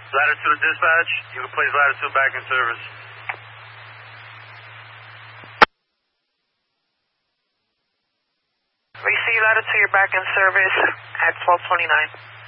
Latitude dispatch, you can place Latitude back in service. We see Latitude, you're back in service at 1229.